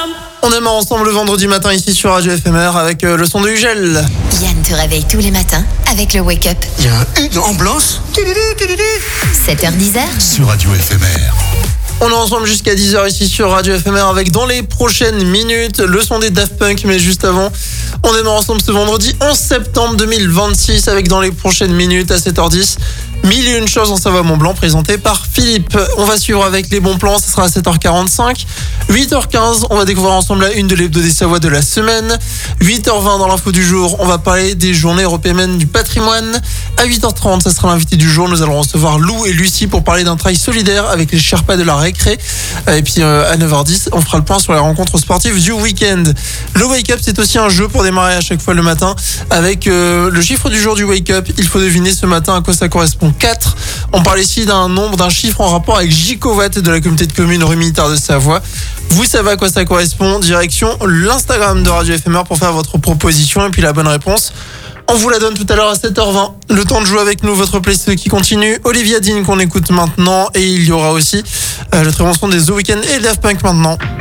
On est ensemble le vendredi matin ici sur Radio FMR avec le son de Ugel. Yann te réveille tous les matins avec le Wake Up. Il y a un U en blanche. 7h-10h sur Radio FMR. On est ensemble jusqu'à 10h ici sur Radio FMR avec dans les prochaines minutes le son des Daft Punk. Mais juste avant, on est ensemble ce vendredi 11 septembre 2026 avec dans les prochaines minutes à 7h10 1000 et une choses en Savoie-Mont-Blanc présenté par Philippe. On va suivre avec les bons plans, ce sera à 7h45. 8h15, on va découvrir ensemble la une de l'hebdo des Savoies de la semaine. 8h20 dans l'info du jour, on va parler des journées européennes du patrimoine. À 8h30, ça sera l'invité du jour. Nous allons recevoir Lou et Lucie pour parler d'un travail solidaire avec les Sherpas de la récré. Et puis à 9h10, on fera le point sur les rencontres sportives du week-end. Le Wake Up, c'est aussi un jeu pour démarrer à chaque fois le matin avec le chiffre du jour du Wake Up. Il faut deviner ce matin à quoi ça correspond. 4. On parle ici d'un chiffre en rapport avec Gicovat de la communauté de communes rue militaire de Savoie. Vous savez à quoi ça correspond. Direction l'Instagram de Radio FMR pour faire votre proposition et puis la bonne réponse. On vous la donne tout à l'heure à 7h20. Le temps de jouer avec nous, votre playlist qui continue. Olivia Dean qu'on écoute maintenant et il y aura aussi le très bon son des The Weeknd et Daft Punk maintenant.